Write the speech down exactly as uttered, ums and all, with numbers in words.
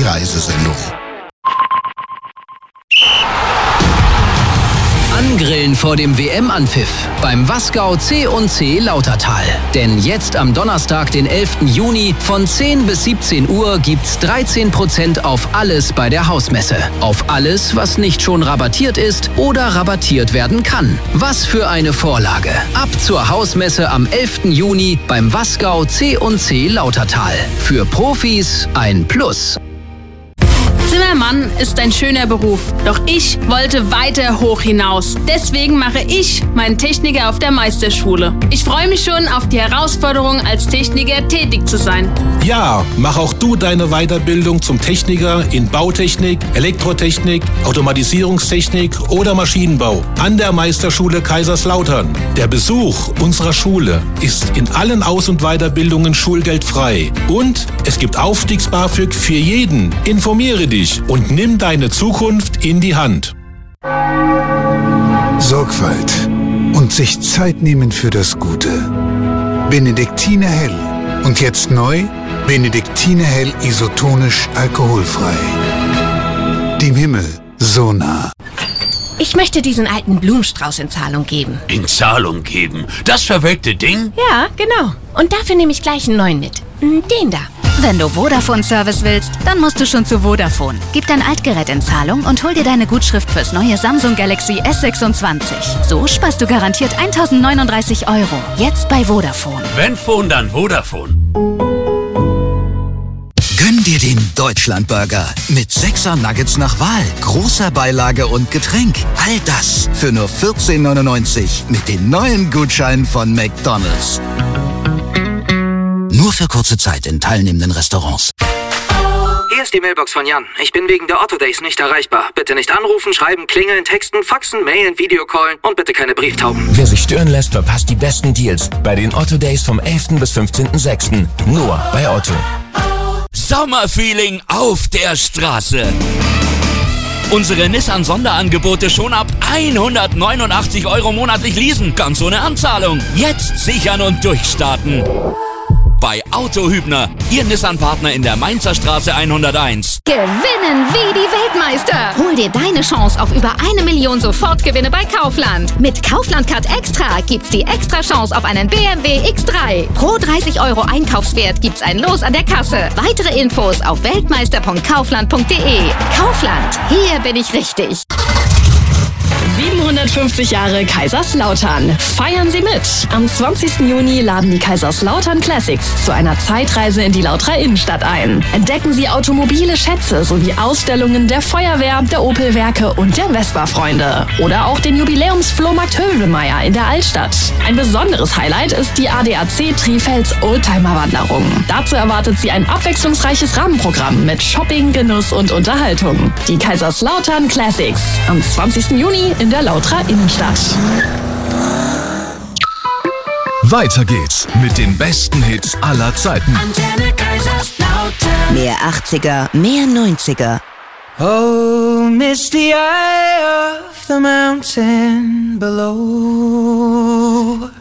Reisesendung. Angrillen vor dem W M-Anpfiff beim Wasgau C und C Lautertal. Denn jetzt am Donnerstag, den elften Juni von zehn bis siebzehn Uhr gibt's dreizehn Prozent auf alles bei der Hausmesse. Auf alles, was nicht schon rabattiert ist oder rabattiert werden kann. Was für eine Vorlage. Ab zur Hausmesse am elften Juni beim Wasgau C und C Lautertal. Für Profis ein Plus. Zimmermann ist ein schöner Beruf, doch ich wollte weiter hoch hinaus. Deswegen mache ich meinen Techniker auf der Meisterschule. Ich freue mich schon auf die Herausforderung, als Techniker tätig zu sein. Ja, mach auch du deine Weiterbildung zum Techniker in Bautechnik, Elektrotechnik, Automatisierungstechnik oder Maschinenbau an der Meisterschule Kaiserslautern. Der Besuch unserer Schule ist in allen Aus- und Weiterbildungen schulgeldfrei. Und es gibt Aufstiegs-BAföG für jeden. Informiere dich und nimm deine Zukunft in die Hand. Sorgfalt und sich Zeit nehmen für das Gute. Benediktiner Hell. Und jetzt neu, Benediktiner Hell isotonisch alkoholfrei. Dem Himmel so nah. Ich möchte diesen alten Blumenstrauß in Zahlung geben. In Zahlung geben? Das verwelkte Ding? Ja, genau. Und dafür nehme ich gleich einen neuen mit. Den da. Wenn du Vodafone-Service willst, dann musst du schon zu Vodafone. Gib dein Altgerät in Zahlung und hol dir deine Gutschrift fürs neue Samsung Galaxy S sechsundzwanzig. So sparst du garantiert tausendneununddreißig Euro. Jetzt bei Vodafone. Wenn Phone, dann Vodafone. Gönn dir den Deutschlandburger mit sechser Nuggets nach Wahl, großer Beilage und Getränk. All das für nur vierzehn neunundneunzig mit den neuen Gutscheinen von McDonald's. Nur für kurze Zeit in teilnehmenden Restaurants. Hier ist die Mailbox von Jan. Ich bin wegen der Otto Days nicht erreichbar. Bitte nicht anrufen, schreiben, klingeln, texten, faxen, mailen, Videocallen und bitte keine Brieftauben. Wer sich stören lässt, verpasst die besten Deals bei den Otto Days vom elften bis fünfzehnten sechsten Nur bei Otto. Sommerfeeling auf der Straße. Unsere Nissan-Sonderangebote schon ab hundertneunundachtzig Euro monatlich leasen. Ganz ohne Anzahlung. Jetzt sichern und durchstarten. Bei Auto Hübner, Ihr Nissan-Partner in der Mainzer Straße hunderteins. Gewinnen wie die Weltmeister. Hol dir deine Chance auf über eine Million Sofortgewinne bei Kaufland. Mit Kaufland-Card Extra gibt's die extra Chance auf einen B M W X drei. Pro dreißig Euro Einkaufswert gibt's ein Los an der Kasse. Weitere Infos auf weltmeister punkt kaufland punkt de. Kaufland, hier bin ich richtig. siebenhundertfünfzig Jahre Kaiserslautern. Feiern Sie mit! Am zwanzigsten Juni laden die Kaiserslautern Classics zu einer Zeitreise in die Lauterer Innenstadt ein. Entdecken Sie automobile Schätze sowie Ausstellungen der Feuerwehr, der Opel-Werke und der Vespa-Freunde. Oder auch den Jubiläumsflohmarkt Hövelmeier in der Altstadt. Ein besonderes Highlight ist die A D A C Trifels Oldtimer-Wanderung. Dazu erwartet Sie ein abwechslungsreiches Rahmenprogramm mit Shopping, Genuss und Unterhaltung. Die Kaiserslautern Classics am zwanzigsten Juni in der Lauterer Innenstadt. Weiter geht's mit den besten Hits aller Zeiten. Antenne Kaiserslautern. Mehr achtziger, mehr neunziger. Oh, miss the eye of the mountain below.